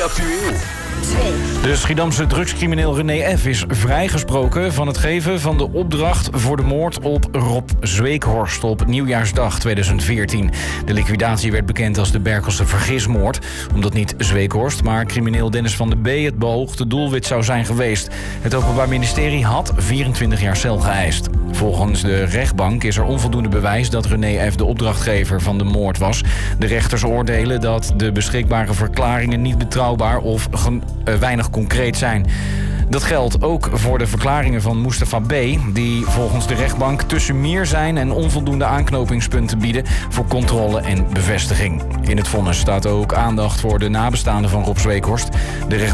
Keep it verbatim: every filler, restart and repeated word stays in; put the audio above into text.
Actueel. De Schiedamse drugscrimineel René F. is vrijgesproken van het geven van de opdracht voor de moord op Rob Zweekhorst op Nieuwjaarsdag tweeduizend veertien. De liquidatie werd bekend als de Berkelse vergismoord, omdat niet Zweekhorst, maar crimineel Dennis van de B. het beoogde doelwit zou zijn geweest. Het Openbaar Ministerie had vierentwintig jaar cel geëist. Volgens de rechtbank is er onvoldoende bewijs dat René F. de opdrachtgever van de moord was. De rechters oordelen dat de beschikbare verklaringen niet betrouwbaar of gen- uh, weinig concreet zijn. Dat geldt ook voor de verklaringen van Mustafa B., die volgens de rechtbank tussen meer zijn en onvoldoende aanknopingspunten bieden voor controle en bevestiging. In het vonnis staat ook aandacht voor de nabestaanden van Rob Zweekhorst. De rechtbank